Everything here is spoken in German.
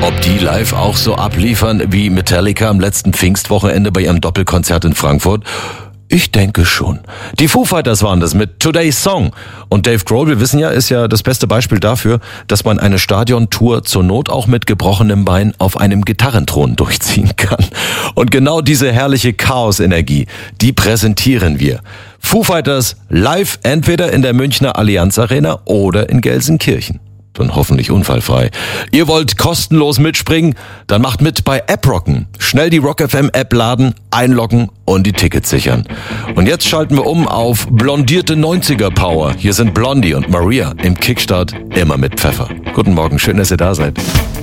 Ob die live auch so abliefern wie Metallica am letzten Pfingstwochenende bei ihrem Doppelkonzert in Frankfurt? Ich denke schon. Die Foo Fighters waren das mit Today's Song. Und Dave Grohl, wir wissen ja, ist ja das beste Beispiel dafür, dass man eine Stadiontour zur Not auch mit gebrochenem Bein auf einem Gitarrenthron durchziehen kann. Und genau diese herrliche Chaos-Energie, die präsentieren wir. Foo Fighters live entweder in der Münchner Allianz Arena oder in Gelsenkirchen. Dann hoffentlich unfallfrei. Ihr wollt kostenlos mitspringen? Dann macht mit bei AppRocken. Schnell die Rock FM App laden, einloggen und die Tickets sichern. Und jetzt schalten wir um auf blondierte 90er Power. Hier sind Blondie und Maria im Kickstart immer mit Pfeffer. Guten Morgen, schön, dass ihr da seid.